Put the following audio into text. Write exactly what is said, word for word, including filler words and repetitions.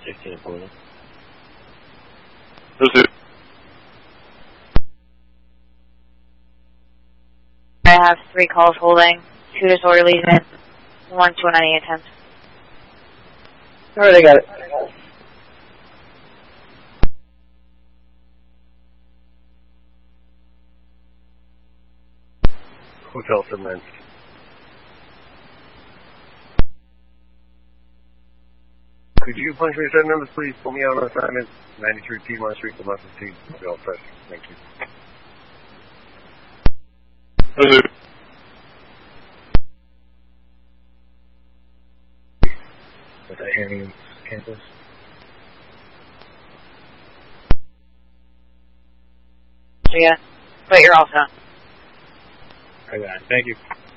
sixteen forty. This is I have three calls holding, two disorderlies and one to an ninety attempt. Alright, I got it. Hotel Finland. Could you punch me set numbers, please? Pull me out on assignment. ninety-three Piedmont Street, Lamont fifteen. I'll be all set. Thank you. This is With that hearing campus. So yeah, but you're all set. I got it. Thank you.